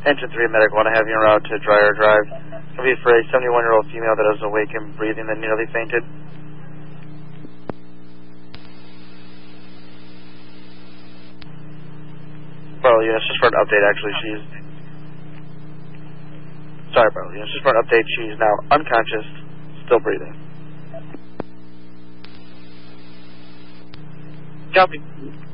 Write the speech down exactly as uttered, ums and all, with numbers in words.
Engine three medic, want to have you en route to Dryer Drive. It'll be for a seventy-one-year-old female that is awake and breathing and nearly fainted. Well, yeah, it's just for an update, actually. She's... Sorry, bro. Yeah, it's just for an update. She's now unconscious, still breathing. Copy.